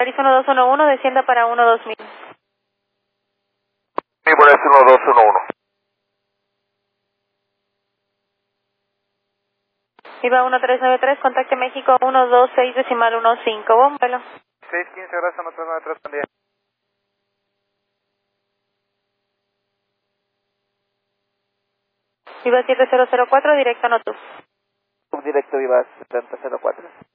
Paris 1211, descienda para 12000. Sí, por eso 1211. Viva 1393, contacte México 126 decimal 15. Buen vuelo. 615, gracias, 1393, buen día. Viva 7004, directo a Notus. Subdirecto Viva 7004.